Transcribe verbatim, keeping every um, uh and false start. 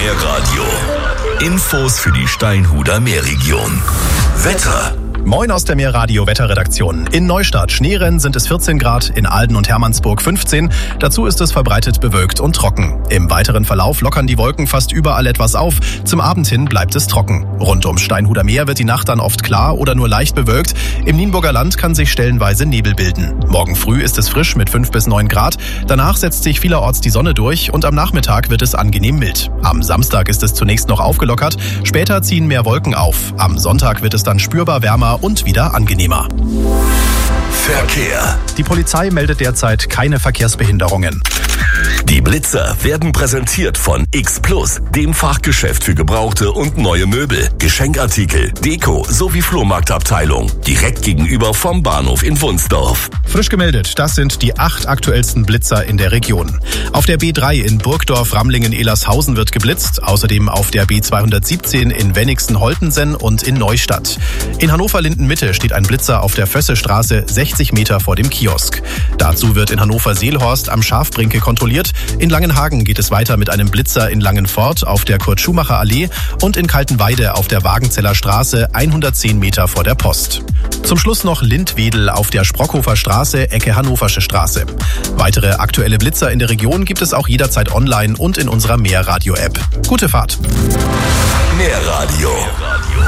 Meerradio. Infos für die Steinhuder Meerregion. Wetter. Moin aus der Meerradio Wetterredaktion. In Neustadt Schneerennen sind es vierzehn Grad, in Alden und Hermannsburg fünfzehn. Dazu ist es verbreitet bewölkt und trocken. Im weiteren Verlauf lockern die Wolken fast überall etwas auf. Zum Abend hin bleibt es trocken. Rund ums Steinhuder Meer wird die Nacht dann oft klar oder nur leicht bewölkt. Im Nienburger Land kann sich stellenweise Nebel bilden. Morgen früh ist es frisch mit fünf bis neun Grad. Danach setzt sich vielerorts die Sonne durch und am Nachmittag wird es angenehm mild. Am Samstag ist es zunächst noch aufgelockert. Später ziehen mehr Wolken auf. Am Sonntag wird es dann spürbar wärmer und wieder angenehmer. Verkehr. Die Polizei meldet derzeit keine Verkehrsbehinderungen. Die Blitzer werden präsentiert von X Plus, dem Fachgeschäft für gebrauchte und neue Möbel, Geschenkartikel, Deko sowie Flohmarktabteilung. Direkt gegenüber vom Bahnhof in Wunsdorf. Frisch gemeldet, das sind die acht aktuellsten Blitzer in der Region. Auf der B drei in Burgdorf, Ramlingen, Elershausen wird geblitzt. Außerdem auf der B zweihundertsiebzehn in Wenigsen-Holtensen und in Neustadt. In Hannover-Linden-Mitte steht ein Blitzer auf der Fössestraße sechzig Meter vor dem Kiosk. Dazu wird in Hannover-Seelhorst am Schafbrinke kontrolliert. In Langenhagen geht es weiter mit einem Blitzer in Langenfort auf der Kurt-Schumacher-Allee und in Kaltenweide auf der Wagenzeller Straße hundertzehn Meter vor der Post. Zum Schluss noch Lindwedel auf der Sprockhofer Straße, Ecke Hannoversche Straße. Weitere aktuelle Blitzer in der Region gibt es auch jederzeit online und in unserer Meerradio-App. Gute Fahrt! Meerradio.